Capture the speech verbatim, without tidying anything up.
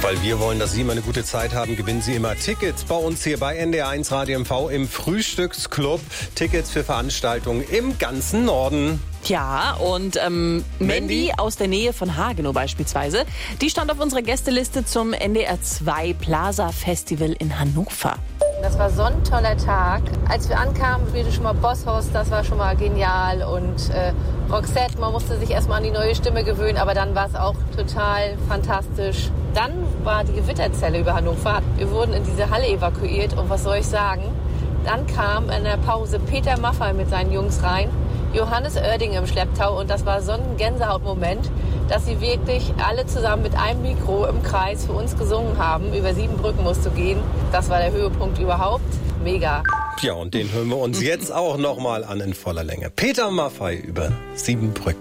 Weil wir wollen, dass Sie immer eine gute Zeit haben, gewinnen Sie immer Tickets bei uns hier bei N D R eins Radio M V im Frühstücksclub. Tickets für Veranstaltungen im ganzen Norden. Ja, und ähm, Mandy, Mandy aus der Nähe von Hagenow beispielsweise, die stand auf unserer Gästeliste zum N D R zwei Plaza Festival in Hannover. Das war so ein toller Tag. Als wir ankamen, spielte schon mal Bosshaus, das war schon mal genial. Und äh, Roxette, man musste sich erstmal an die neue Stimme gewöhnen, aber dann war es auch total fantastisch. Dann war die Gewitterzelle über Hannover. Wir wurden in diese Halle evakuiert und was soll ich sagen? Dann kam in der Pause Peter Maffay mit seinen Jungs rein, Johannes Oerding im Schlepptau und das war so ein Gänsehautmoment, dass sie wirklich alle zusammen mit einem Mikro im Kreis für uns gesungen haben. Über sieben Brücken musst du gehen. Das war der Höhepunkt überhaupt. Mega. Ja, und den hören wir uns jetzt auch nochmal an in voller Länge. Peter Maffay über sieben Brücken.